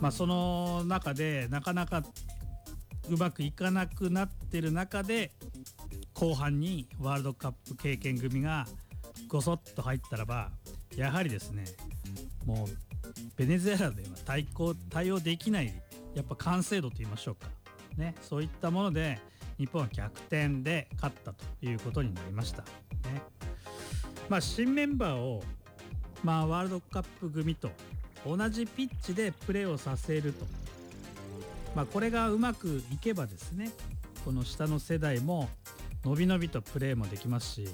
その中でなかなかうまくいかなくなってる中で、後半にワールドカップ経験組がごそっと入ったらば、やはりですね、もうベネズエラでは対応できない、やっぱ完成度と言いましょうかね、そういったもので日本は逆転で勝ったということになりましたね。新メンバーを、ワールドカップ組と同じピッチでプレーをさせると、これがうまくいけばですね、この下の世代ものびのびとプレーもできますし、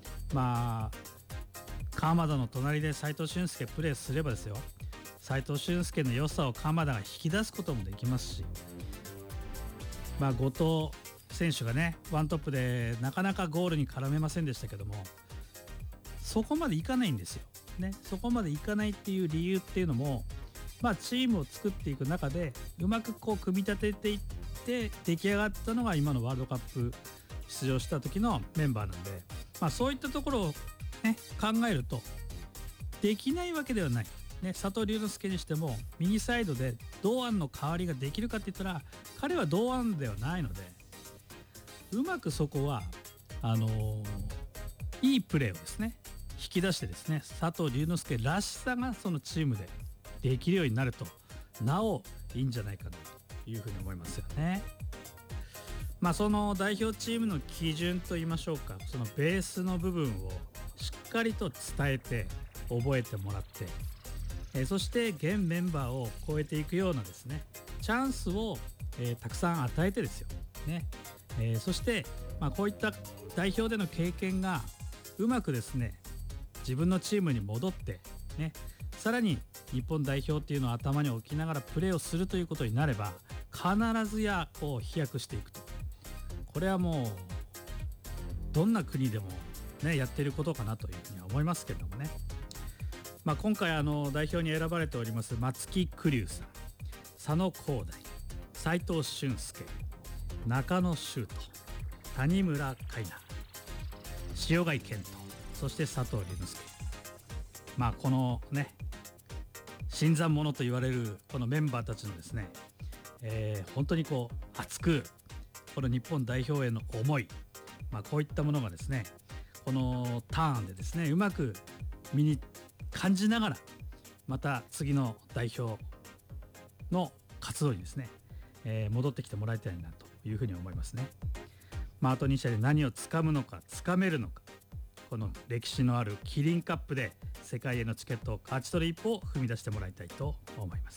鎌田の隣で斉藤俊介プレーすればですよ、斉藤俊介の良さを鎌田が引き出すこともできますし、後藤選手がねワントップでなかなかゴールに絡めませんでしたけども、そこまでいかないんですよね。そこまでいかないっていう理由っていうのも、チームを作っていく中でうまく組み立てていって出来上がったのが今のワールドカップ出場した時のメンバーなんで、そういったところを、ね、考えるとできないわけではない、ね、佐藤龍之介にしても右サイドで堂安の代わりができるかって言ったら彼は堂安ではないので、うまくそこはいいプレーをですね引き出してですね、佐藤龍之介らしさがそのチームでできるようになるとなおいいんじゃないかなというふうに思いますよね。その代表チームの基準といいましょうか、そのベースの部分をしっかりと伝えて覚えてもらって、そして現メンバーを超えていくようなですねチャンスを、たくさん与えてですよね、そして、こういった代表での経験がうまくですね自分のチームに戻ってね、さらに日本代表っていうのを頭に置きながらプレーをするということになれば、必ずや飛躍していくと、これはもうどんな国でも、ね、やっていることかなというふうには思いますけれどもね。今回代表に選ばれております松木玖生さん、佐野光大、斉藤俊介、中野修斗、谷村海奈、塩貝健人、そして佐藤龍之介、このね新参者と言われるこのメンバーたちのですね、本当に熱くこの日本代表への思い、こういったものがですねこのターンでですねうまく身に感じながら、また次の代表の活動にですね、戻ってきてもらいたいなというふうに思いますね。あと2社で何をつかむのかつかめるのか、この歴史のあるキリンカップで世界へのチケットを勝ち取る一歩を踏み出してもらいたいと思います。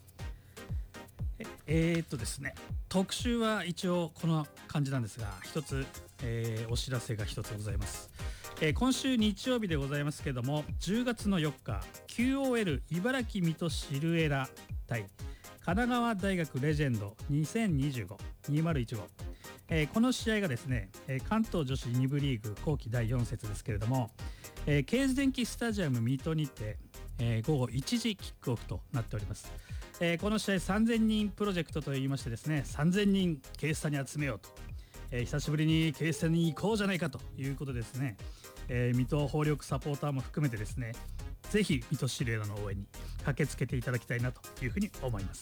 ですね、特集は一応この感じなんですが、一つ、お知らせが一つございます。今週日曜日でございますけれども、10月の4日 QOL 茨城水戸シルエラ対神奈川大学レジェンド2025-2015、この試合がですね関東女子2部リーグ後期第4節ですけれども、ケーズ電機スタジアム水戸にて、午後1時キックオフとなっております。この試合3000人プロジェクトといいましてですね、3000人ケースタに集めようと、久しぶりにケースタに行こうじゃないかということですね、水戸放力サポーターも含めてですね、ぜひ水戸シルエラの応援に駆けつけていただきたいなというふうに思います。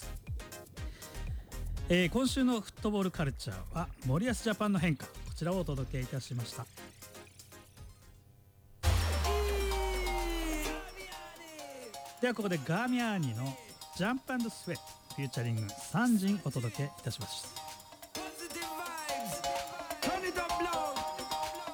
今週のフットボールカルチャーは森保ジャパンの変化、こちらをお届けいたしました。ではここでガーミャーニのジャンプ&スウェットフューチャリングサンジンお届けいたします。